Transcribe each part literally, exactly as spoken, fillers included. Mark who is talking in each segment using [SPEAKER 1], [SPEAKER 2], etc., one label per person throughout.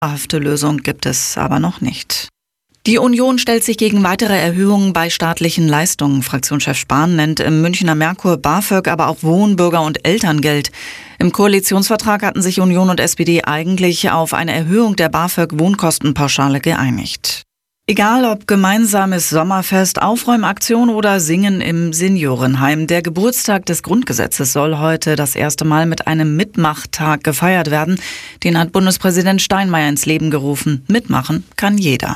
[SPEAKER 1] Dauerhafte Lösung gibt es aber noch nicht. Die Union stellt sich gegen weitere Erhöhungen bei staatlichen Leistungen. Fraktionschef Spahn nennt im Münchner Merkur BAföG, aber auch Wohnbürger- und Elterngeld. Im Koalitionsvertrag hatten sich Union und S P D eigentlich auf eine Erhöhung der BAföG-Wohnkostenpauschale geeinigt. Egal ob gemeinsames Sommerfest, Aufräumaktion oder Singen im Seniorenheim, der Geburtstag des Grundgesetzes soll heute das erste Mal mit einem Mitmachtag gefeiert werden. Den hat Bundespräsident Steinmeier ins Leben gerufen. Mitmachen kann jeder.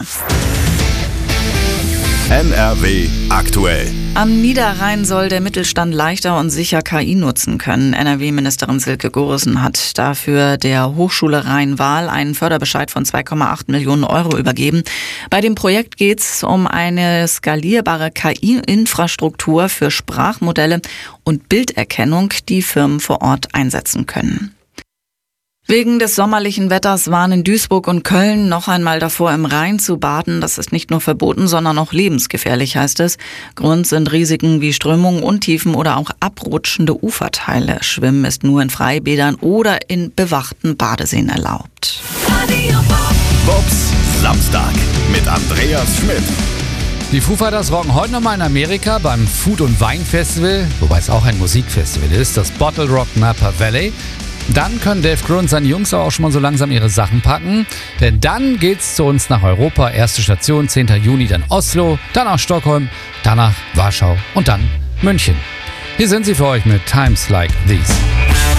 [SPEAKER 2] N R W aktuell.
[SPEAKER 1] Am Niederrhein soll der Mittelstand leichter und sicher K I nutzen können. N R W-Ministerin Silke Gorissen hat dafür der Hochschule Rhein-Waal einen Förderbescheid von zwei Komma acht Millionen Euro übergeben. Bei dem Projekt geht es um eine skalierbare K I-Infrastruktur für Sprachmodelle und Bilderkennung, die Firmen vor Ort einsetzen können. Wegen des sommerlichen Wetters warnen Duisburg und Köln noch einmal davor, im Rhein zu baden. Das ist nicht nur verboten, sondern auch lebensgefährlich, heißt es. Grund sind Risiken wie Strömungen, Untiefen oder auch abrutschende Uferteile. Schwimmen ist nur in Freibädern oder in bewachten Badeseen erlaubt.
[SPEAKER 2] Bobs Samstag mit Andreas Schmidt.
[SPEAKER 3] Die Foo Fighters rocken heute nochmal in Amerika beim Food- und Weinfestival, wobei es auch ein Musikfestival ist, das Bottle Rock Napa Valley. Dann können Dave Grohl und seine Jungs auch schon mal so langsam ihre Sachen packen. Denn dann geht's zu uns nach Europa. Erste Station, zehnten Juni, dann Oslo, dann auch Stockholm, danach Warschau und dann München. Hier sind sie für euch mit Times Like These.